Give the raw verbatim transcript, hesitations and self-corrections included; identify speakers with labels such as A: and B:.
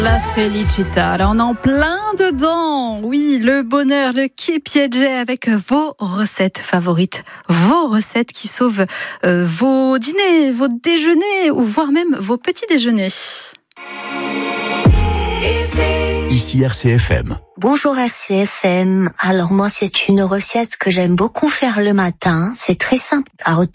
A: La felicità, on est en plein dedans. Oui, le bonheur, le chi piace avec vos recettes favorites, vos recettes qui sauvent euh, vos dîners, vos déjeuners ou voire même vos petits déjeuners.
B: Ici R C F M.
C: Bonjour R C F M. Alors moi, c'est une recette que j'aime beaucoup faire le matin. C'est très simple à